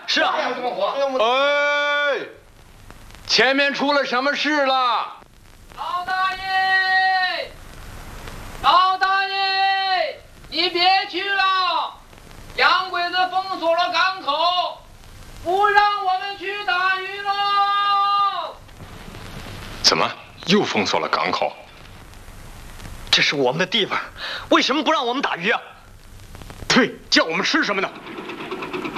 是啊。 哎，前面出了什么事了？ 老大爷，老大爷，你别去了，洋鬼子封锁了港口，不让我们去打鱼喽。 怎么又封锁了港口？ 这是我们的地方，为什么不让我们打鱼啊？ 对，叫我们吃什么呢？